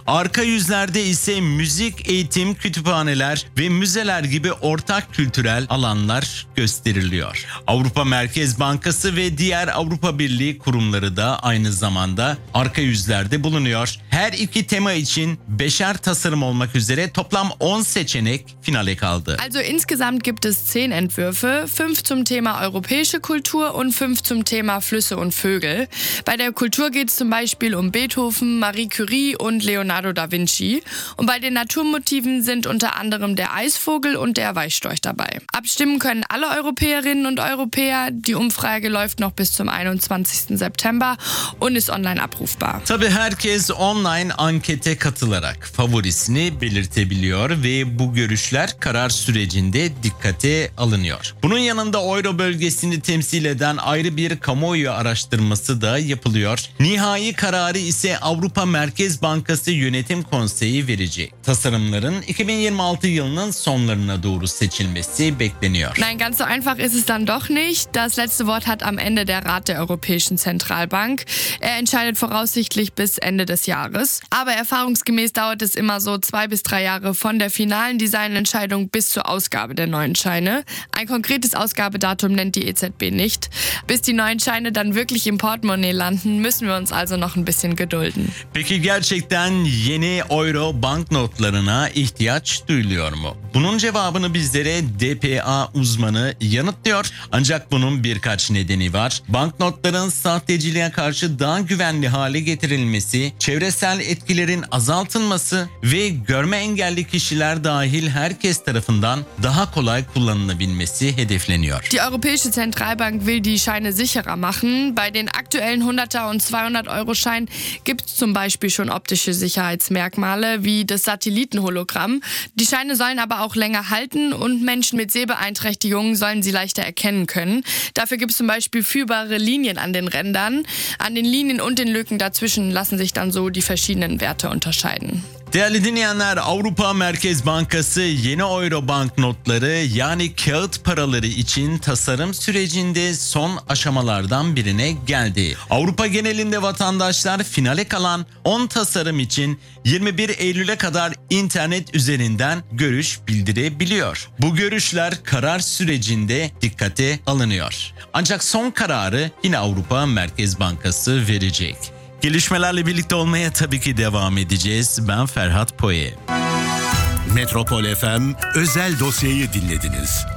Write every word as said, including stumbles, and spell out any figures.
Arka yüzlerde ise müzik, eğitim, kütüphaneler ve müzeler gibi ortak kültürel alanlar gösteriliyor. Avrupa Merkez Bankası ve diğer Avrupa Birliği kurumları da aynı zamanda arka yüzlerde bulunuyor. Her iki tema için beşer tasarım olmak üzere toplam on seçenek finale kaldı. Also insgesamt gibt es zehn Entwürfe, fünf zum Thema europäische Kultur und fünf zum Thema Flüsse und Vögel. Bei der Kultur geht es zum Beispiel um Beethoven, Marie Curie und Leonardo da Vinci. Und bei den Naturmotiven sind unter anderem der Eisvogel und der Weißstorch dabei. Abstimmen können alle Europäerinnen und Europäer. Die Umfrage läuft noch bis zum einundzwanzigsten September und ist online abrufbar. Tabii herkes online ankete katılarak favorisini belirtebiliyor ve bu görüşler karar sürecinde dikkate alınıyor. Bunun yanında Euro bölgesini temsil eden ayrı bir kamuoyu araştırması da yapılıyor. Nihai kararı ise Avrupa Merkez Bankası Yönetim Konseyi verecek. Tasarımların iki bin yirmi altı yılının sonlarına doğru seçilmesi bekleniyor. Nein, ganz so einfach ist es dann doch nicht. Das letzte Wort hat am Ende der Rat der Europäischen Zentralbank. Er entscheidet voraussichtlich bis Ende des Jahres. Aber erfahrungsgemäß dauert es immer so zwei bis drei Jahre von der finalen Designentscheidung bis zur Ausgabe der neuen Scheine. Ein konkretes Ausgabedatum nennt die E Z B nicht. Bis die neuen Scheine dann wirklich im Portemonnaie landen, müssen wir uns also noch ein bisschen gedulden. Peki gerçekten yeni euro banknotlarına ihtiyaç duyuluyor mu? Bunun cevabını bizlere D P A uzmanı yanıtlıyor. Ancak bunun birkaç nedeni var. Banknotların sahteciliğe karşı daha güvenli hale getirilmesi, çevresel etkilerin azaltılması ve görme engelli kişiler dahil herkes tarafından daha kolay kullanılabilmesi hedefleniyor. Die Europäische Zentralbank will die Scheine sicherer machen. Bei den aktuellen hunderter und zweihundert Euro Schein gibt es zum Beispiel schon optische Sicherheitsmerkmale wie das Satellitenhologramm. Die Scheine sollen aber auch länger halten und Menschen mit Sehbeeinträchtigungen sollen sie leichter erkennen können. Dafür gibt es zum Beispiel führbare Linien an den Rändern. An den Linien und den Lücken dazwischen lassen sich dann so die verschiedenen Werte unterscheiden. Değerli dinleyenler, Avrupa Merkez Bankası yeni euro banknotları yani kağıt paraları için tasarım sürecinde son aşamalardan birine geldi. Avrupa genelinde vatandaşlar finale kalan on tasarım için yirmi bir Eylül'e kadar internet üzerinden görüş bildirebiliyor. Bu görüşler karar sürecinde dikkate alınıyor. Ancak son kararı yine Avrupa Merkez Bankası verecek. Gelişmelerle birlikte olmaya tabii ki devam edeceğiz. Ben Ferhat Poye. Metropol F M özel dosyayı dinlediniz.